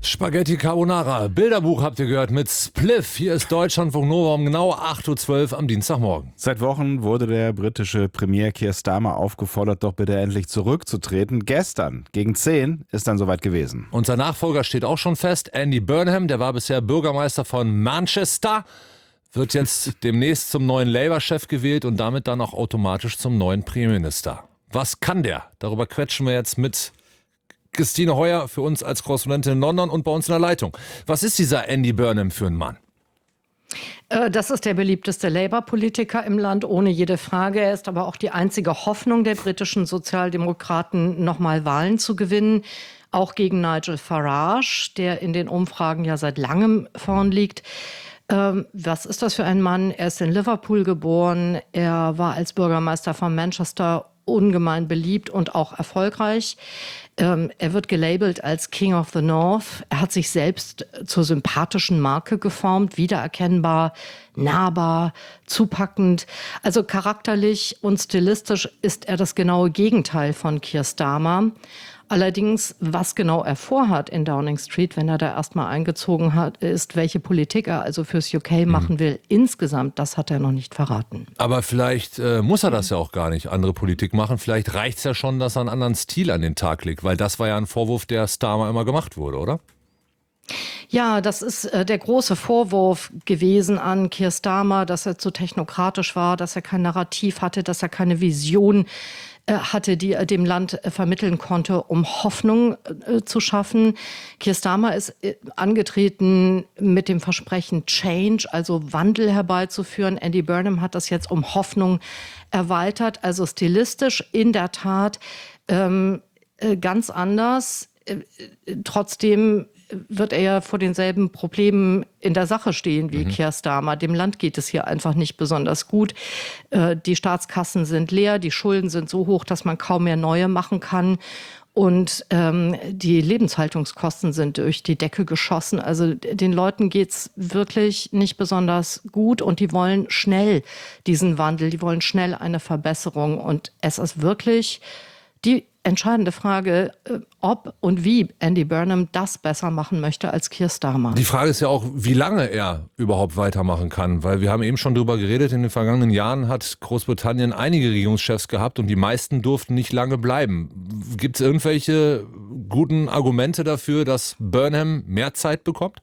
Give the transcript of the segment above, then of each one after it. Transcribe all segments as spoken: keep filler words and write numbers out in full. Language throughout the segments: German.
Spaghetti Carbonara, Bilderbuch habt ihr gehört mit Spliff. Hier ist Deutschlandfunk Nova um genau acht Uhr zwölf am Dienstagmorgen. Seit Wochen wurde der britische Premier Keir Starmer aufgefordert, doch bitte endlich zurückzutreten. Gestern gegen zehn ist dann soweit gewesen. Und sein Nachfolger steht auch schon fest. Andy Burnham, der war bisher Bürgermeister von Manchester, wird jetzt demnächst zum neuen Labour-Chef gewählt und damit dann auch automatisch zum neuen Premierminister. Was kann der? Darüber quetschen wir jetzt mit Christine Heuer für uns als Korrespondentin in London und bei uns in der Leitung. Was ist dieser Andy Burnham für ein Mann? Das ist der beliebteste Labour-Politiker im Land, ohne jede Frage. Er ist aber auch die einzige Hoffnung der britischen Sozialdemokraten, nochmal Wahlen zu gewinnen. Auch gegen Nigel Farage, der in den Umfragen ja seit langem vorn liegt. Ähm, was ist das für ein Mann? Er ist in Liverpool geboren. Er war als Bürgermeister von Manchester ungemein beliebt und auch erfolgreich. Ähm, er wird gelabelt als King of the North. Er hat sich selbst zur sympathischen Marke geformt, wiedererkennbar, nahbar, zupackend. Also charakterlich und stilistisch ist er das genaue Gegenteil von Keir Starmer. Allerdings, was genau er vorhat in Downing Street, wenn er da erstmal eingezogen hat, ist, welche Politik er also fürs U K machen will, mhm. insgesamt, das hat er noch nicht verraten. Aber vielleicht äh, muss er das ja auch gar nicht, andere Politik machen. Vielleicht reicht es ja schon, dass er einen anderen Stil an den Tag legt, weil das war ja ein Vorwurf, der Starmer immer gemacht wurde, oder? Ja, das ist äh, der große Vorwurf gewesen an Keir Starmer, dass er zu technokratisch war, dass er kein Narrativ hatte, dass er keine Vision hatte, die er dem Land vermitteln konnte, um Hoffnung äh, zu schaffen. Keir Starmer ist äh, angetreten mit dem Versprechen Change, also Wandel herbeizuführen. Andy Burnham hat das jetzt um Hoffnung erweitert, also stilistisch in der Tat ähm, äh, ganz anders. Äh, trotzdem wird er ja vor denselben Problemen in der Sache stehen wie mhm. Keir Starmer. Dem Land geht es hier einfach nicht besonders gut. Äh, die Staatskassen sind leer, die Schulden sind so hoch, dass man kaum mehr neue machen kann. Und ähm, die Lebenshaltungskosten sind durch die Decke geschossen. Also den Leuten geht's wirklich nicht besonders gut und die wollen schnell diesen Wandel, die wollen schnell eine Verbesserung. Und es ist wirklich die entscheidende Frage, ob und wie Andy Burnham das besser machen möchte als Keir Starmer. Die Frage ist ja auch, wie lange er überhaupt weitermachen kann, weil wir haben eben schon drüber geredet, in den vergangenen Jahren hat Großbritannien einige Regierungschefs gehabt und die meisten durften nicht lange bleiben. Gibt es irgendwelche guten Argumente dafür, dass Burnham mehr Zeit bekommt?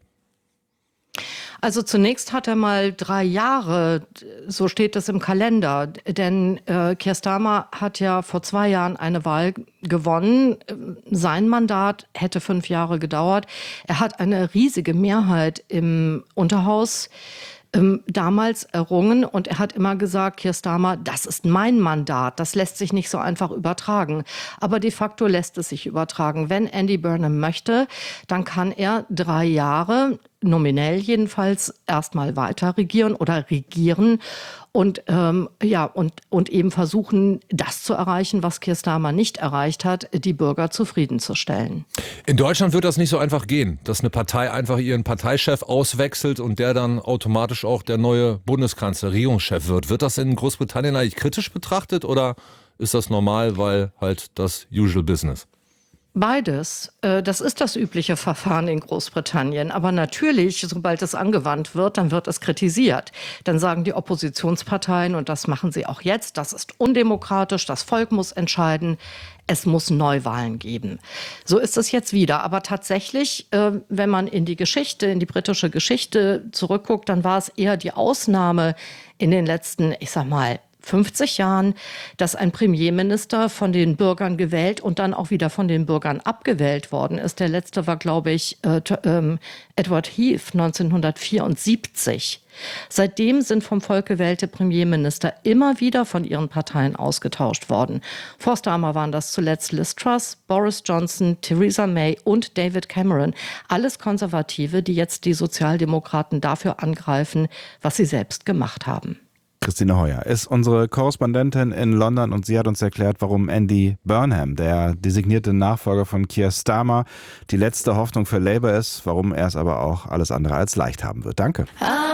Also zunächst hat er mal drei Jahre, so steht es im Kalender, denn äh, Keir Starmer hat ja vor zwei Jahren eine Wahl gewonnen. Sein Mandat hätte fünf Jahre gedauert. Er hat eine riesige Mehrheit im Unterhaus ähm, damals errungen und er hat immer gesagt, Keir Starmer, das ist mein Mandat, das lässt sich nicht so einfach übertragen. Aber de facto lässt es sich übertragen. Wenn Andy Burnham möchte, dann kann er drei Jahre nominell jedenfalls erstmal weiter regieren oder regieren und ähm, ja und und eben versuchen, das zu erreichen, was Keir Starmer nicht erreicht hat, die Bürger zufriedenzustellen. In Deutschland wird das nicht so einfach gehen, dass eine Partei einfach ihren Parteichef auswechselt und der dann automatisch auch der neue Bundeskanzler, Regierungschef wird. Wird das in Großbritannien eigentlich kritisch betrachtet oder ist das normal, weil halt das usual business? Beides. Das ist das übliche Verfahren in Großbritannien. Aber natürlich, sobald es angewandt wird, dann wird es kritisiert. Dann sagen die Oppositionsparteien, und das machen sie auch jetzt, das ist undemokratisch, das Volk muss entscheiden, es muss Neuwahlen geben. So ist es jetzt wieder. Aber tatsächlich, wenn man in die Geschichte, in die britische Geschichte zurückguckt, dann war es eher die Ausnahme in den letzten, ich sag mal, fünfzig Jahren, dass ein Premierminister von den Bürgern gewählt und dann auch wieder von den Bürgern abgewählt worden ist. Der letzte war, glaube ich, äh, äh, Edward Heath neunzehnhundertvierundsiebzig. Seitdem sind vom Volk gewählte Premierminister immer wieder von ihren Parteien ausgetauscht worden. Vor Starmer waren das zuletzt Liz Truss, Boris Johnson, Theresa May und David Cameron. Alles Konservative, die jetzt die Sozialdemokraten dafür angreifen, was sie selbst gemacht haben. Christine Heuer ist unsere Korrespondentin in London und sie hat uns erklärt, warum Andy Burnham, der designierte Nachfolger von Keir Starmer, die letzte Hoffnung für Labour ist, warum er es aber auch alles andere als leicht haben wird. Danke.